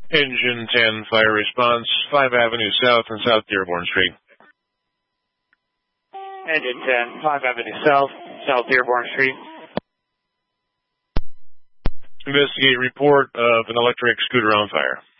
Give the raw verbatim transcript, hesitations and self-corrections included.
Engine ten, fire response, five Avenue South and South Dearborn Street. Engine ten, five Avenue South, South Dearborn Street. Investigate report of an electric scooter on fire.